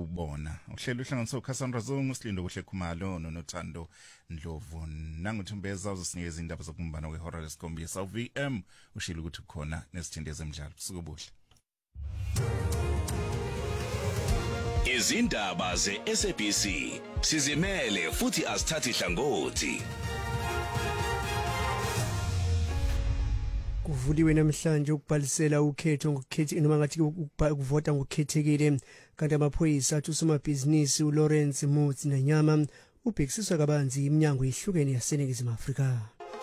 ubona uhlelo uhlanganisa uCassandra Zungu Silindo kuhle Khumalo noNothando Ndlovu nanguThumbeza uzosinikeza indaba zokumbana kwehora lesikhombisa uVM ushilo ukuthi khona nesithindeze emidlalo sikubuhle Izindaba ze-SABC sizimele futhi asithathi hlangothi. Kuvuliwe namhlanje ukubhalisela ukhetho ngokukhethi noma ngathi ukuvota ngokukhethekile kanti amaphoyisa athi usomabhizinisi uLawrence Motsi Nanyama ubhekisiswa kabanzi iminyango ehlukene yaseNingizimu Afrika.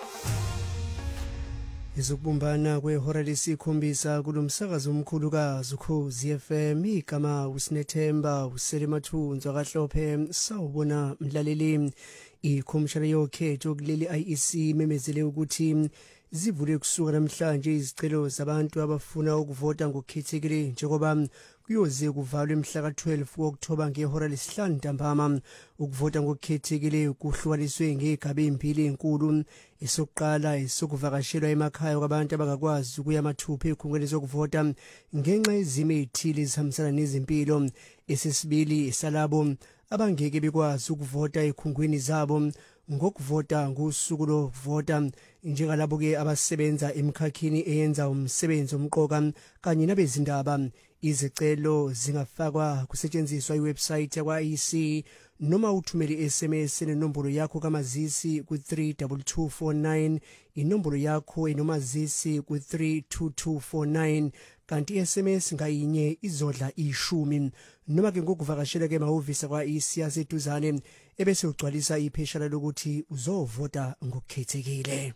Izokubumbana kwehora lesikhombisa kulomsakazo omkhulukazi uKhozi FM igama uSinethemba uSelemathunzwa kaHlophe sawubona mlaleli ikhomishana yokhetho kuleli IEC memezele ukuthi zivule kusuka namhlanje izicelo zabantu abafuna ukuvota ngokukhethekile njengoba kuyoze kuvalwe mhla ka12 Okthoba ngehora lesihlanu ntambama ukuvota ngokukhethekile kuhlukaniswe ngegaba ezimbili enkulu esokuqala esokuvakashelwa emakhaya kwabantu abangakwazi ukuya mathupha ekhungweni zokuvota ngenxa yezimo ezithile ezihambisana nezimpilo esesibili esalabo abangeke bekwazi ukuvota ekhungweni zabo ngokuvota ngosuku lokuvota njengalabo ke abasebenza emkhakhini eyenza umsebenzi omqoka kanye nabezindaba izicelo zingafakwa kusetshenziswa iwebsite yakwa-IEC noma uthumele SMS nenombolo yakho kamazisi ku32249 inombolo yakho enomazisi ku32249 kanti SMS ngayinye izodla 10 noma ke ngokuvakashela ke mahhovisi kwa-IEC aseduzane ebese ugcwalisa ipheshana lokuthi uzovota ngokukhethekile.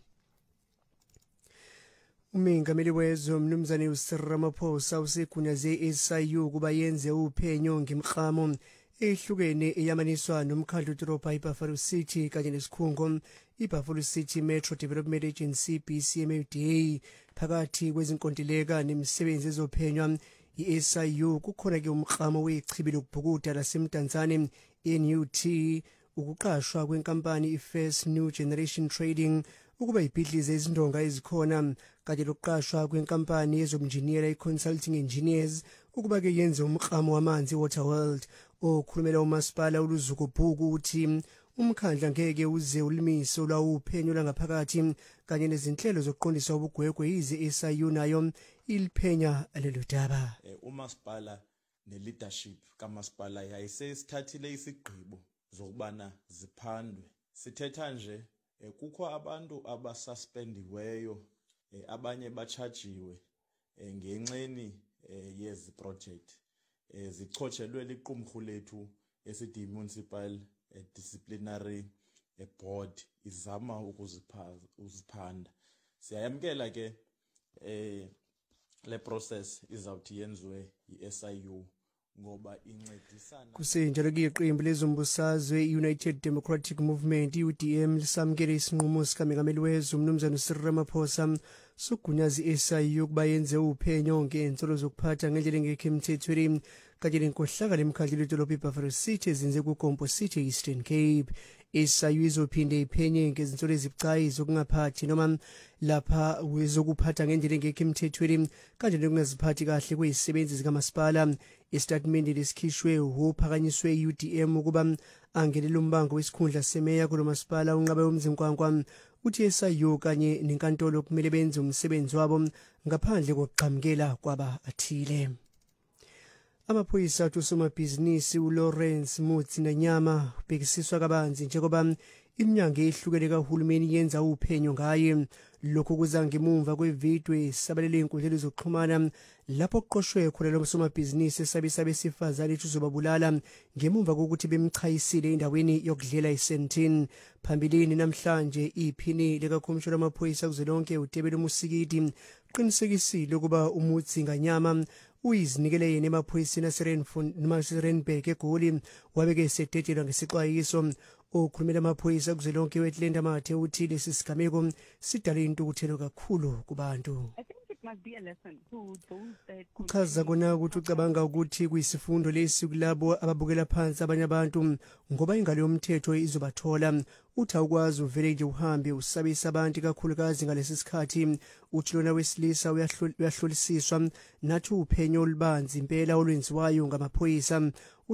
Umengameli wezwe Mnumzane uCyril Ramaphosa usegunyaze SIU kuba yenze uphenyo ngemklamo ehlukene eyamaniswa nomkhandlu wedolobha iBuffalo City kanye nesikhungo iBuffalo City Metro Development Agency BCMA phakathi kwezinkontileka nemisebenzi ezophenywa iSIU kukhona ke umklamo wechibi lokubhukuda lasemdantsane NUT ukuqashwa kwenkampani iFirst New Generation Trading ukuba ibhidlize izindonga ezikhona kanye lokuqashwa kwenkampani yezobunjiniyela iConsulting Engineers ukuba ke yenze umklamo wamanzi Waterworld okhulumela umasipala uluZukubhuku uthi umkhandla ngeke uze ulimiso lawuphenyo langaphakathi kanye nezinhlelo zokuqondisa ubugwegwe yize SIU nayo iliphenya lelo daba. Umasipala ne-leadership kamasipala yayisesithathile isigqibo zokubana ziphandwe. Sithetha nje kukho abantu abasuspendiweyo abanye bachajiwe ngenxeni yezi project zichotshelwe liqumrhu lethu esithi municipal disciplinary board izama ukuziphanda. Siyayamkela ke le process izawuthi yenziwe iSIU ngoba incedisana kusenjalo iqembu lezombusazwe United Democratic Movement UDM lisamkele isinqumo sikaMengameli wezwe Mnumzane uCyril Ramaphosa sogunyaza iSIU kuba yenze uphenyo ngensolo zokuphatha ngendlela engekho emthethweni kanye nenkohlakalo emkhandlwini wedolobha iBuffalo City ezinze kuGompo City Eastern Cape. iSIU izophinde iphenye ngezinsolo ezibucayi zokungaphathi noma lapha wezokuphatha ngendlela engekho emthethweni kanje nokungaziphathi kahle kwezisebenzi zikamasipala. Istatement lesikhishwe uphakanyiswe UDM ukuba angenele umbango wesikhundla semeya kulomasipala unqabe umzinkwankwa uthi iSIU kanye nenkantolo kumele benze umsebenzi wabo ngaphandle kokuqhamukela kwaba athile. Amaphoyisa athi usomabhizinisi uLawrence Motsi Nanyama ubhekisiswa kabanzi njengoba iminyango ehlukene kahulumeni yenza uphenyo ngaye. Lokho kuza ngemuva kwevideo esabalele inkundla zokuxhumana lapho kuqoshwe khona lo somabhizinisi esabisa besifazane ethi uzobabulala ngemuva kokuthi bemchayisile endaweni yokudlela iSentin. Phambilini namhlanje iphini likakhomishana amaphoyisa kuzolonke uTebelo Musikiti qinisekisile ukuba uMotsi Nanyama uyizinikele yena emaphoyiseni aseRandburg eGoli wabeke sededelwa ngesixwayiso. Okhulumela amaphoyisa kuzolonke weTlenda Mathe uthi lesi sigameko sidale intukuthelo kakhulu kubantu. Kuchaza kona ukuthi ucabanga ukuthi kuyisifundo lesi kulabo ababukela phansi abanye abantu ngoba ingalo yomthetho izobathola. Uthi awukwazi uvele nje uhambe usabisa abantu kakhulukazi ngalesi sikhathi. Uthi lona wesilisa uyahlolisiswa nathi uphenyo olubanzi impela olwenziwayo ngamaphoyisa.